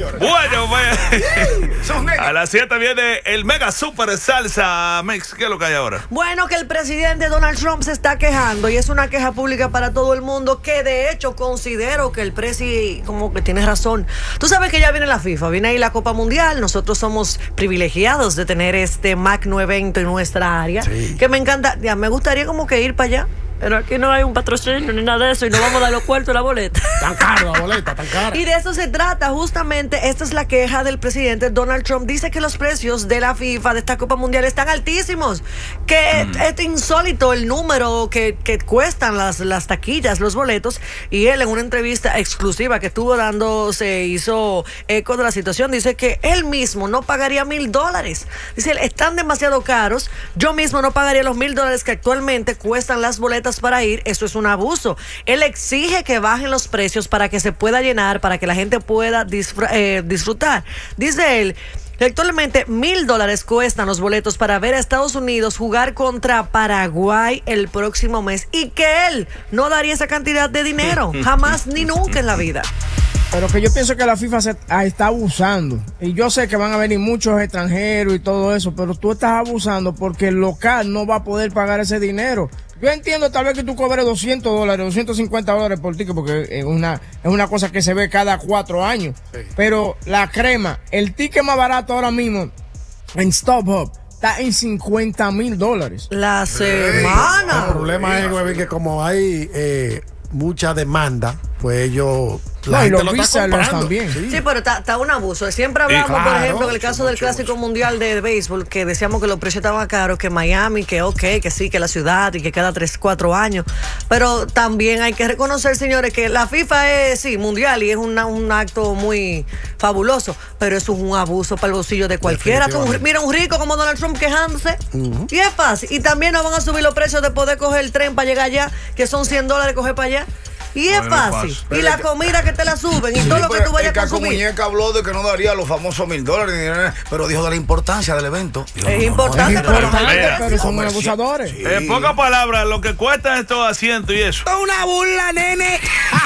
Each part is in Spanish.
señores. Bueno, a las 7 viene el Mega Super Salsa Mix. ¿Qué es lo que hay ahora? Bueno, que el presidente Donald Trump se está quejando y es una queja pública para todo el mundo, que de hecho considero que el presi como que tiene razón. Tú sabes que ya viene la FIFA, viene ahí la Copa Mundial. Nosotros somos privilegiados de tener este magno evento en nuestra área, que me encanta. Ya, me gustaría como que ir para allá. Pero aquí no hay un patrocinio ni nada de eso y no vamos a dar los cuartos de la boleta. Tan caro la boleta, tan cara. Y de eso se trata, justamente. Esta es la queja del presidente Donald Trump. Dice que los precios de la FIFA, de esta Copa Mundial, están altísimos. Que es insólito el número que cuestan las taquillas, los boletos. Y él, en una entrevista exclusiva que estuvo dando, se hizo eco de la situación. Dice que él mismo no pagaría $1,000. Dice, están demasiado caros. Yo mismo no pagaría los $1,000 que actualmente cuestan las boletas para ir. Eso es un abuso. Él exige que bajen los precios para que se pueda llenar, para que la gente pueda disfrutar. Dice él que actualmente $1,000 cuestan los boletos para ver a Estados Unidos jugar contra Paraguay el próximo mes y que él no daría esa cantidad de dinero jamás ni nunca en la vida. Pero que yo pienso que la FIFA está abusando. Y yo sé que van a venir muchos extranjeros y todo eso, pero tú estás abusando porque el local no va a poder pagar ese dinero. Yo entiendo tal vez que tú cobres $200, $250 por ticket, porque es una cosa que se ve cada 4 años. Sí. Pero la crema, el ticket más barato ahora mismo en StubHub está en $50,000. La semana. El problema es, güey, que como hay mucha demanda, pues ellos... La gente lo está comprando también. Sí, pero está un abuso. Siempre hablamos, por ejemplo, en el caso del Clásico Mundial de Béisbol, que decíamos que los precios estaban caros, que Miami, que que sí, que la ciudad y que cada 3-4 años. Pero también hay que reconocer, señores, que la FIFA es, sí, mundial y es un acto muy fabuloso, pero eso es un abuso para el bolsillo de cualquiera. Mira un rico como Donald Trump quejándose. Y es fácil. Y también nos van a subir los precios de poder coger el tren para llegar allá, que son $100 coger para allá. Y es fácil. Y la comida que te la suben y todo lo que tú vayas a consumir. Muñeca habló de que no daría los famosos $1,000, pero dijo de la importancia del evento. Es importante, pero son abusadores. En pocas palabras, lo que cuestan estos asientos y eso. Es una burla, nene.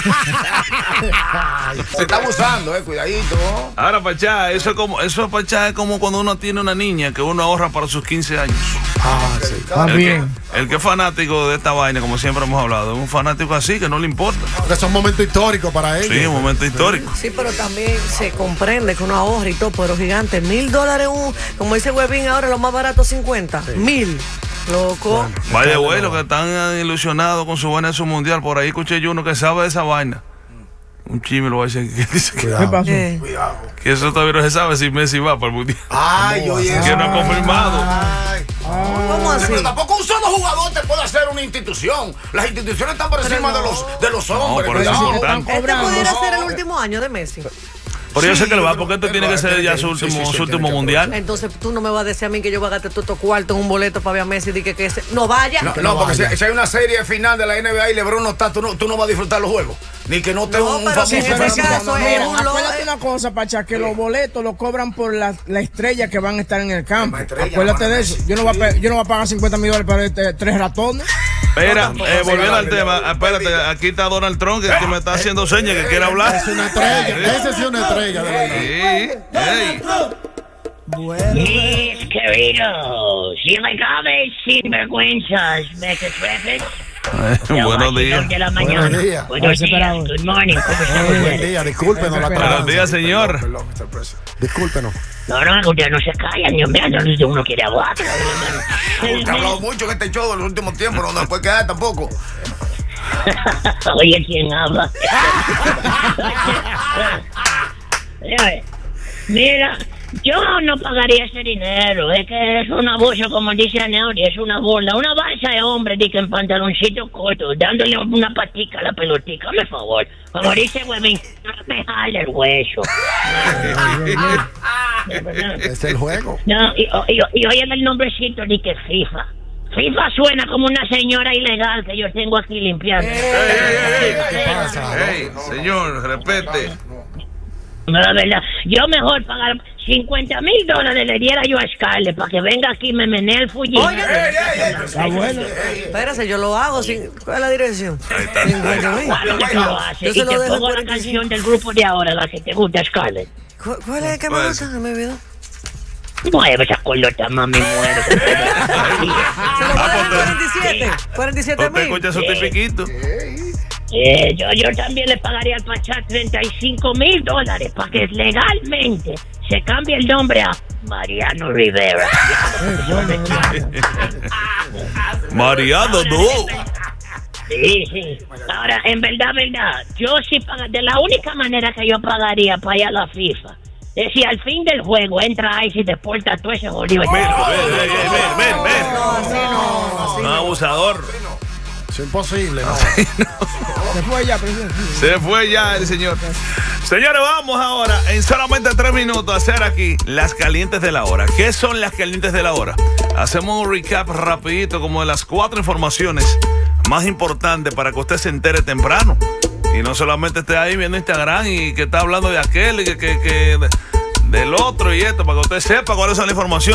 Se está abusando, cuidadito. Ahora, Pachá, eso Pachá, es como cuando uno tiene una niña que uno ahorra para sus 15 años. Sí. También. El que es fanático de esta vaina, como siempre hemos hablado, es un fanático así que no le importa. Porque son momentos históricos para ellos. Sí, un momento histórico. Sí, pero también se comprende que uno ahorra y todo, pero gigante. $1,000, como dice Webin ahora, lo más barato 50. 1,000. Loco. Vaya, güey, los que están ilusionados con su vaina de su mundial, por ahí escuché yo uno que sabe de esa vaina. Un chisme lo va a decir. ¿Qué pasó? Cuidado. Que eso todavía no se sabe si Messi va para el mundial. Ay, yo que no ha confirmado. ¿Cómo así? Pero tampoco un solo jugador te puede hacer una institución. Las instituciones están por encima de los hombres. Por eso es importante. Este pudiera ser el último año de Messi. Pero yo sé que le va, porque este tiene que ser ya su último mundial. Entonces tú no me vas a decir a mí que yo voy a gastar todo estos cuartos en un boleto para ver a Messi y que ese no vaya. No, porque si hay una serie final de la NBA y LeBron no está, tú no vas a disfrutar los juegos. Ni que no te un famoso. En ese caso es acuérdate una cosa, Pacha, que los boletos los cobran por la estrella que van a estar en el campo. Acuérdate de eso. Yo no voy a pagar $50,000 para 3 ratones. Espera, volviendo al tema, espérate, aquí está Donald Trump que me está haciendo señas que quiere hablar. Es una estrella, ese sí es una estrella, de verdad. Mis queridos, ilegales, sinvergüenzas, mequetrefes. Buenos días. De la mañana. Buenos días. Buenos días. Good morning. ¿Cómo estamos? Buen día, discúlpenos la tardanza. Buenos días, señor. Discúlpenos. No, ustedes no se callan, ni hombre, uno quiere hablar. Usted ha hablado mucho en este show en los últimos tiempos, no se puede quedar tampoco. Oye, ¿quién habla? Mira, yo no pagaría ese dinero, es que es un abuso, como dice Aneuri, es una burla. Una balsa de hombre, dice, en pantaloncito corto, dándole una patica a la pelotica, por favor. Como dice Webin, no me jale el hueso. Es el juego. No, y oye el nombrecito, dice FIFA. FIFA suena como una señora ilegal que yo tengo aquí limpiando. ¿Qué pasa? Señor, repete. No, la verdad, yo mejor pagar $50,000 le diera yo a Scarlett para que venga aquí y me menee el fullín. Oye, espérase, yo lo hago. ¿Cuál es la dirección? Claro que tú lo haces. Y te pongo la canción del grupo de ahora, la que te gusta, Scarlett. ¿Cuál es el que me gusta? Me olvidó. Mueve esa colota, mami, muere. Se lo pagan 47 Usted mil. escucha su tipiquito. Yo también le pagaría al Pachá $35,000 para que legalmente se cambie el nombre a Mariano Rivera. Mariano, no. Sí. Ahora, en verdad, yo sí de la única manera que yo pagaría para ir a la FIFA es si al fin del juego entra Ice y deporta todo ese jodido. Ven. No, Abusador. Es imposible, ¿no? Se fue ya, presidente. Se fue ya el señor. Señores, vamos ahora en solamente 3 minutos a hacer aquí las calientes de la hora. ¿Qué son las calientes de la hora? Hacemos un recap rapidito como de las 4 informaciones más importantes para que usted se entere temprano. Y no solamente esté ahí viendo Instagram y que está hablando de aquel y que del otro y esto, para que usted sepa cuáles son las informaciones.